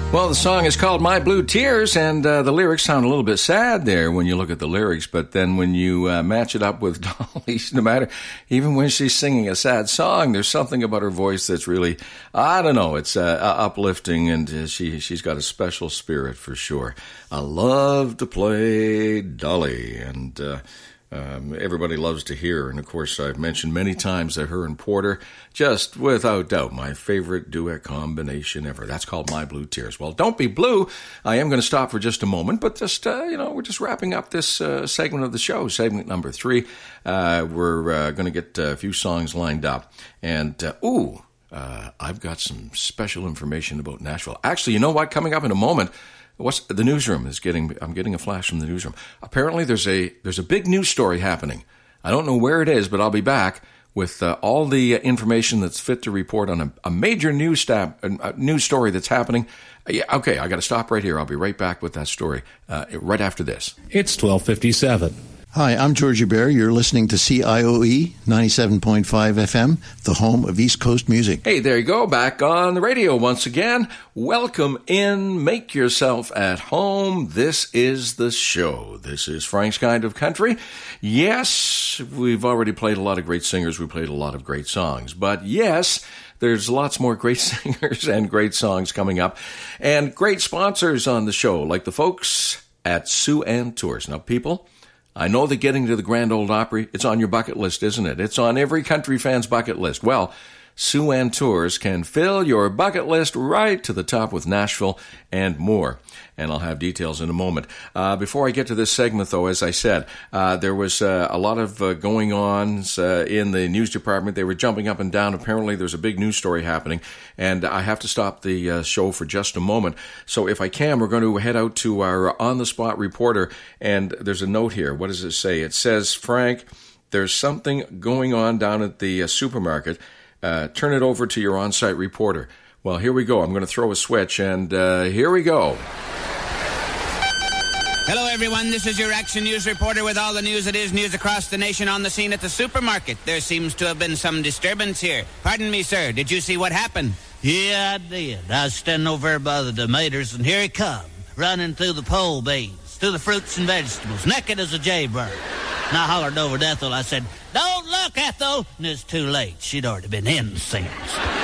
Well, the song is called My Blue Tears, and the lyrics sound a little bit sad there when you look at the lyrics, but then when you match it up with Dolly, no matter, even when she's singing a sad song, there's something about her voice that's really, I don't know, it's uplifting, and she's got a special spirit for sure. I love to play Dolly, and everybody loves to hear her. And of course, I've mentioned many times that her and Porter, just without doubt, my favorite duet combination ever. That's called My Blue Tears. Well, don't be blue. I am going to stop for just a moment, but just, we're just wrapping up this segment of the show, segment number 3. We're going to get a few songs lined up. And, I've got some special information about Nashville. Actually, you know what? Coming up in a moment, what's the newsroom is getting? I'm getting a flash from the newsroom. Apparently, there's a big news story happening. I don't know where it is, but I'll be back with all the information that's fit to report on a major news story that's happening. Okay, I got to stop right here. I'll be right back with that story right after this. It's 12:57. Hi, I'm George Bear. You're listening to CIOE 97.5 FM, the home of East Coast music. Hey, there you go. Back on the radio once again. Welcome in. Make yourself at home. This is the show. This is Frank's Kind of Country. Yes, we've already played a lot of great singers. We played a lot of great songs. But yes, there's lots more great singers and great songs coming up. And great sponsors on the show, like the folks at Sue-Ann Tours. Now, people, I know that getting to the Grand Ole Opry, it's on your bucket list, isn't it? It's on every country fan's bucket list. Well, Sue-Ann Tours can fill your bucket list right to the top with Nashville and more. And I'll have details in a moment. Before I get to this segment, though, as I said, there was a lot of going on in the news department. They were jumping up and down. Apparently, there's a big news story happening, and I have to stop the show for just a moment. So if I can, we're going to head out to our on-the-spot reporter, and there's a note here. What does it say? It says, Frank, there's something going on down at the supermarket. Turn it over to your on-site reporter. Well, here we go. I'm going to throw a switch, and here we go. Hello, everyone. This is your Action News reporter with all the news that is news across the nation on the scene at the supermarket. There seems to have been some disturbance here. Pardon me, sir. Did you see what happened? Yeah, I did. I was standing over there by the tomatoes, and here he come, running through the pole beans, through the fruits and vegetables, naked as a jaybird. And I hollered over to Ethel. I said, "Don't look, Ethel!" And it's too late. She'd already been in since.